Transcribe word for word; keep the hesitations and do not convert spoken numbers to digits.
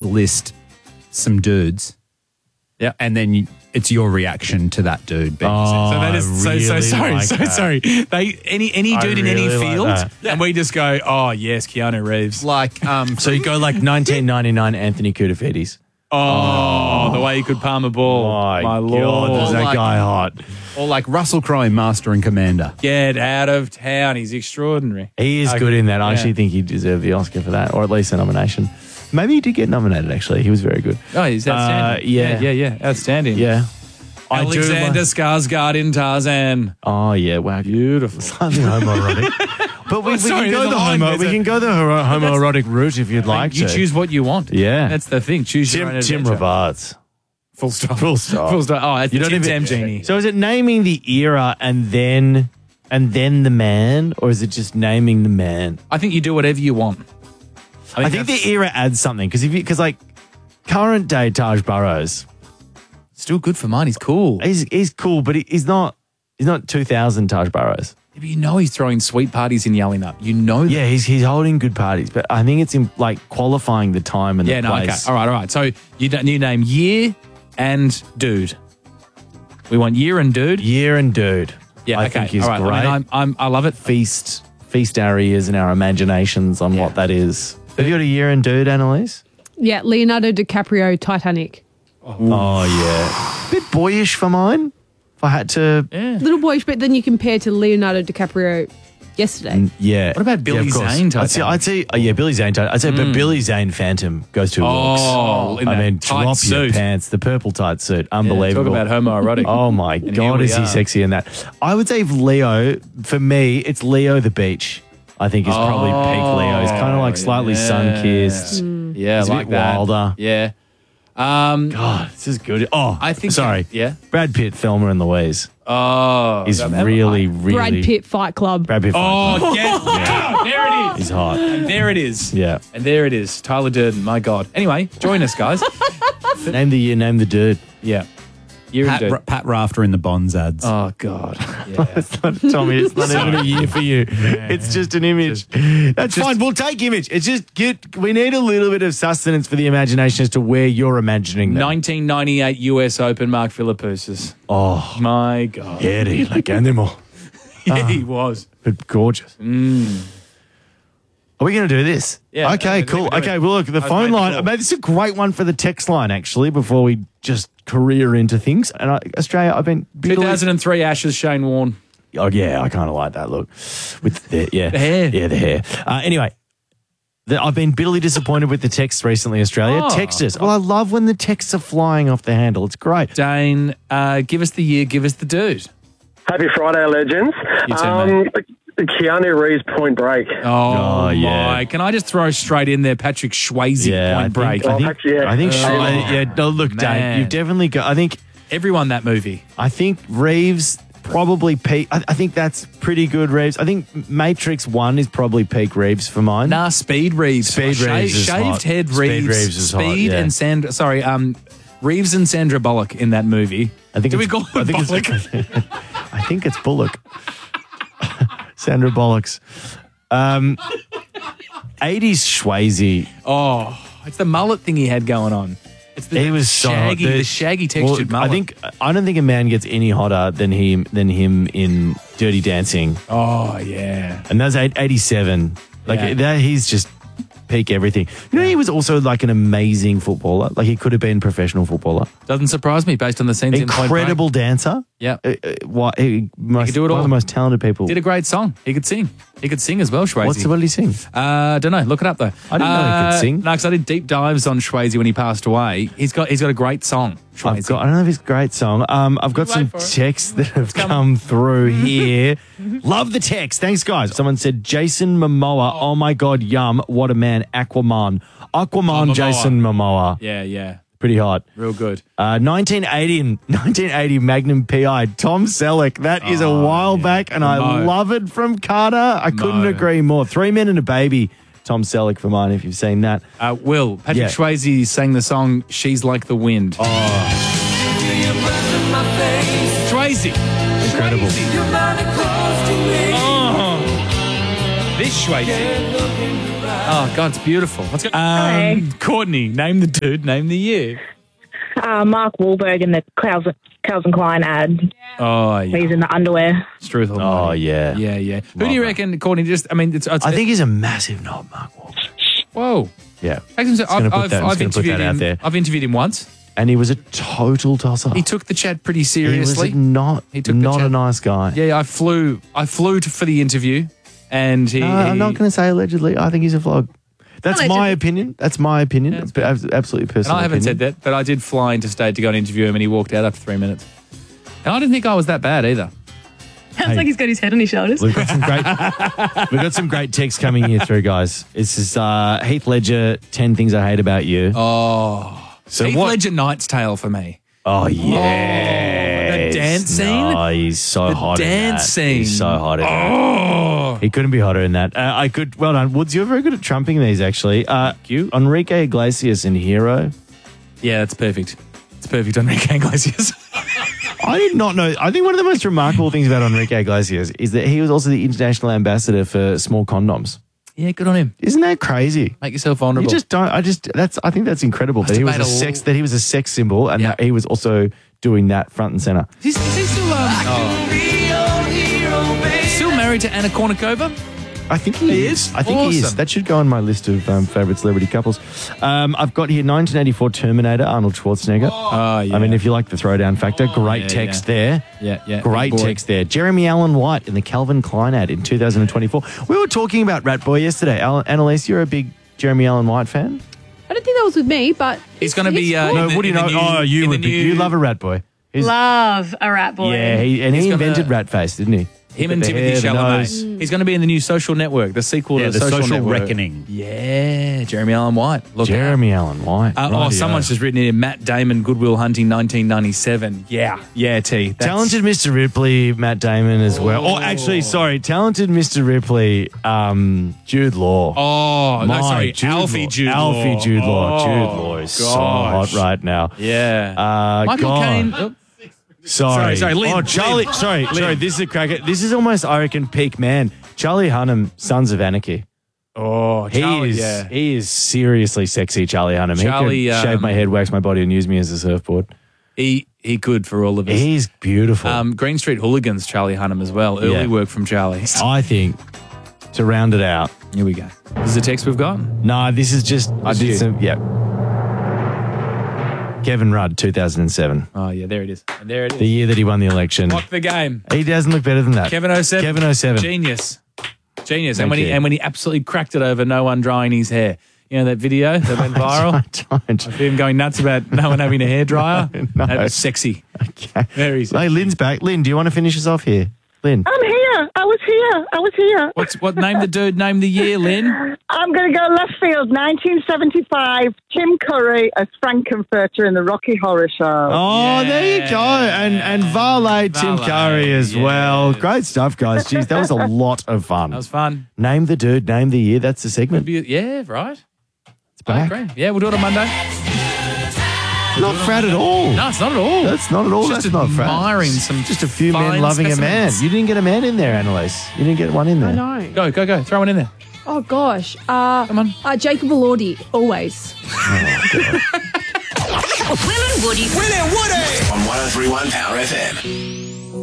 list some dudes. Yeah. And then you, it's your reaction to that dude being Oh, So that is so, so really sorry, like so that. sorry. They any any I dude in any really like field, that. and we just go, oh yes, Keanu Reeves. like um So you go like nineteen ninety-nine Anthony Koutafidis. Oh, the way he could palm a ball, My, my God, lord! is that Like- guy hot? or like Russell Crowe in Master and Commander. Get out of town. He's extraordinary. He is Okay. good in that. I Yeah. actually think he deserved the Oscar for that, or at least a nomination. Maybe he did get nominated, actually. He was very good. Oh, he's outstanding. Uh, yeah. yeah, yeah, yeah. Outstanding. Yeah. I do Alexander like- Skarsgård in Tarzan. Oh, yeah. Wow. Beautiful. Slightly homoerotic. But we, Oh, we sorry, can go there's the a line, homo. there's We a- can go the horo- homoerotic route if you'd like you to. choose what you want. Yeah. That's the thing. Choose your Tim, own Tim adventure. Rivards. Full stop. Full stop. Full stop. Oh, that's You the don't Tim even- Tam Genie. So is it naming the era and then and then the man, or is it just naming the man? I think you do whatever you want. I think, that's- the era adds something because if you because like current day Taj Burrows, still good for mine. He's cool. he's he's cool, but he, he's not he's not two thousand Taj Burrows. But you know he's throwing sweet parties in Yelling Up. You know that. Yeah, he's he's holding good parties, but I think it's in like qualifying the time and Yeah, the no, okay. place. All right, all right. So you, don't- you name year and dude. We want year and dude. Year and dude. Yeah, I okay. think he's all right. great. I mean, I'm, I'm, I love it. feast feast our ears and our imaginations on Yeah. what that is. Have you got a year and dude, Annalise? Yeah, Leonardo DiCaprio, Titanic. Oh yeah, bit boyish for mine. If I had to, Yeah. Little boyish, but then you compare to Leonardo DiCaprio yesterday. yeah. What about Billy of course. Zane I'd say, Titanic? I'd say, oh, yeah, Billy Zane. Titanic. I'd say, but Billy Zane Phantom goes two Oh, looks. in I that mean, tight drop your suit. pants. The purple tight suit, Yeah, unbelievable. talk about homoerotic. Oh my And here God, we is he are. sexy in that? I would say if Leo, for me, it's Leo the Beach. I think is probably peak Leo. He's kind of like slightly Oh, yeah. sun-kissed. Yeah, He's a like bit that. wilder. Yeah. Um, God, this is good. Oh, I think- Sorry. yeah. Brad Pitt, Thelma and Louise. oh. He's that- really, really. Brad Pitt, Fight Club. Brad Pitt. Oh, get out. There it is. He's hot. And there it is. Yeah. And there it is. Tyler Durden. My God. Anyway, join us, guys. Name the year. Name the dude. Yeah. Year and Pat, dude. Ra- Pat Rafter in the Bonds ads. Oh, God. Yeah. It's not, Tommy, it's not even a year for you. It's just an image. That's just- fine. We'll take image. It's just get. We need a little bit of sustenance for the imagination as to where you're imagining them. nineteen ninety-eight U S Open, Mark Philippoussis. Oh, My God. hairy like animal, Yeah, he was. but gorgeous. Are we going to do this? Yeah, Okay, I think cool. we do Okay, it. well, look, the I was phone made line. cool. Maybe this is a great one for the text line, actually, before we just career into things. And I, Australia, I've been. two thousand three Ashes, Shane Warne. Oh yeah, I kind of like that look with the yeah The hair. yeah the hair. Uh, anyway, the, I've been bitterly disappointed with the texts recently. Australia, Oh. text us. Well, I love when the texts are flying off the handle. It's great. Dane, uh, give us the year, give us the dude. Happy Friday, legends. You too, um, Keanu Reeves, Point Break. Oh, Oh, my. yeah. Can I just throw straight in there Patrick Swayze, Yeah, I Point Break? think, I think, Oh, actually, yeah. I think Uh, Sh- yeah. No, look, Dave, man. you've definitely got. I think Everyone that movie. I think Reeves probably peak. I, I think that's pretty good. Reeves. I think Matrix One is probably peak Reeves for mine. Nah, Speed Reeves. Speed Sha- Reeves is Shaved hot. head Speed Reeves. Reeves is hot, Speed yeah. and Sandra. Sorry, um, Reeves and Sandra Bullock in that movie. I think Do we it's, call I it think Bullock? It's, I think it's Bullock. Sandra Bullock's. Um, eighties Swayze. Oh, it's the mullet thing he had going on. It's the He was so shaggy, the- the shaggy textured well, mullet. I think I don't think a man gets any hotter than him than him in Dirty Dancing, Oh yeah. and that's eight- eighty-seven. Like Yeah. that, he's just peak everything. You know, he was also like an amazing footballer. Like he could have been a professional footballer. Doesn't surprise me based on the scenes in Point Break. Incredible dancer. Yeah. Uh, uh, what, he most, could do it one all. of the most talented people. Did a great song. He could sing. He could sing as well, Swayze. What's what did he sing? Uh, don't know. Look it up though. I didn't know he could sing. No, because I did deep dives on Swayze when he passed away. He's got he's got a great song. I've Swayze. got, I don't know if it's a great song. Um, I've got Wait some for it. texts that have coming. come through here. Love the text. Thanks, guys. Someone said Jason Momoa. Oh, my God, yum. What a man. Aquaman. Aquaman, Momoa. Jason Momoa. Yeah, yeah, Pretty hot. real good. Uh, nineteen eighty, nineteen eighty Magnum P I. Tom Selleck. That is a Oh, while yeah. back, and I Mo. love it from Carter. I couldn't Mo. agree more. Three Men and a Baby. Tom Selleck for mine, if you've seen that. Uh, Will Patrick Yeah. Swayze sang the song "She's Like the Wind." Oh, Swayze, incredible. oh, this Swayze. Oh, God, it's beautiful. Let's go. Hey. Um, Courtney, name the dude, name the year. Uh, Mark Wahlberg in the Calvin, Calvin Klein ad. Oh, yeah. He's in the underwear. Struth Oh, Almighty. yeah. Yeah, yeah. Who do you reckon, Courtney, just, I mean, it's, it's I think he's a massive knob, Mark Wahlberg. whoa. Yeah. Take him to- Just gonna I've, put I've, that- I'm just I've gonna put interviewed that out him. there. I've interviewed him once. And he was a total tosser. He took the chat pretty He seriously. was not, He took the not a chat- nice guy. Yeah, I flew. I flew to, for the interview, and he. No, I'm he- not going to say allegedly. I think he's a flog. That's Allegedly. my opinion. That's my opinion. Yeah, that's But abs- absolutely And personal I haven't opinion. said that, but I did fly into state to go and interview him, and he walked out after three minutes. And I didn't think I was that bad either. Sounds like he's got his head on his shoulders. We've got some great, we've got some great texts coming here through, guys. This is uh, Heath Ledger, ten Things I Hate About You. Oh, So Heath what- Ledger Knight's Tale for me. Oh, yeah. the dance scene? Oh, he's so The hot in dance that. scene. He's so hot in that. Oh, He couldn't be hotter than that. Uh, I could, well done. Woods, you're very good at trumping these, actually. Uh, you. Enrique Iglesias in Hero. Yeah, that's perfect. It's perfect, Enrique Iglesias. I did not know. I think one of the most remarkable things about Enrique Iglesias is that he was also the international ambassador for small condoms. Yeah, good on him. Isn't that crazy? Make yourself You vulnerable. just don't. I just. That's. I think that's incredible that he was a debate a- sex. That he was a sex symbol, and Yeah. that he was also doing that front and center. Is he, is he still, um, still married to Anna Kournikova? I think he, He is. is? I think he is. Awesome. That should go on my list of um, favorite celebrity couples. Um, I've got here nineteen eighty-four Terminator, Arnold Schwarzenegger. Oh, yeah. I mean, if you like the throwdown factor, great yeah, text yeah. there. Yeah, yeah. Great Big boy. text there. Jeremy Allen White in the Calvin Klein ad in two thousand twenty-four. We were talking about Rat Boy yesterday. Al- Annalise, you're a big Jeremy Allen White fan? I don't think that was with me, but He's gonna be, uh, cool. In No, the- what do you in know? the new- oh, you in the would be. new- You love a Rat Boy. He's- Love a rat boy. yeah, he, and He's he gonna- invented Rat Face, didn't he? Him and The Timothy hair, the nose. Chalamet. He's going to be in the new Social Network, the sequel Yeah, to the Social, Social Network. Reckoning. Yeah, Jeremy Allen White. Look Jeremy Allen White. out. Uh, oh, Rightio. someone's just written here, Matt Damon, Goodwill Hunting, nineteen ninety-seven. Yeah, yeah, T. That's- Talented Mister Ripley, Matt Damon as well. Oh, actually, sorry, talented Mister Ripley, um, Jude Law. Oh, My no, sorry, Jude Alfie Law. Jude Law. Alfie Jude Law. Oh, Jude Law is so gosh. hot right now. Yeah. Uh, Michael God. Caine. Oh, Sorry, Sorry, sorry, Lynn, Oh, Charlie. Lynn. Sorry, sorry. This is a cracker. This is almost, I reckon, peak man. Charlie Hunnam, Sons of Anarchy. oh He Charlie, is. yeah. He is seriously sexy, Charlie Hunnam. Charlie, he could shave um, my head, wax my body, and use me as a surfboard. He, he could for all of us. He's beautiful. Um, Green Street Hooligans, Charlie Hunnam as well. Early Yeah. work from Charlie. I think to round it out. Here we go. This is the text we've got. No, this is just. I This did is some. Yeah. Kevin Rudd, two thousand seven, Oh, yeah, there it is. And there it is. the year that he won the election. Lock the game. He doesn't look better than that. Kevin oh seven. Kevin oh seven. Genius. Genius. Thank and when he you. and when he absolutely cracked it over no one drying his hair. You know that video that went viral? I don't. Of him going nuts about no one having a hairdryer? No. That was sexy. Okay. Very sexy. Hey, Lynn's back. Lynn, do you want to finish us off here? Lynn. I'm here. I was here. I was here. What's what name the dude, name the year, Lynn? I'm going to go left field, nineteen seventy-five. Tim Curry as Frankenfurter in the Rocky Horror Show. Oh, there you go. And and Valet, Tim Valet, Curry as well. yes. Great stuff, guys. Jeez, that was a lot of fun. That was fun. Name the dude, name the year. That's the segment. Be- Yeah, right. It's back. I agree. Yeah, we'll do it on Monday. Not frat at all. No, it's not at all. That's not at all. Just That's not frat. admiring some Just a few men fine loving a man. specimens. You didn't get a man in there, Annalise. You didn't get one in there. I know. Go, go, go. Throw one in there. Oh gosh. Uh, Come on. Uh, Jacob Elordi, always. Will and Woody. Will and Woody on one oh three point one Power F M.